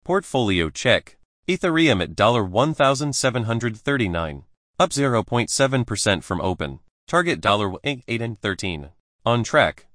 Portfolio check. Ethereum at $1,739. Up 0.7% from open. Target $8 and 13. On track.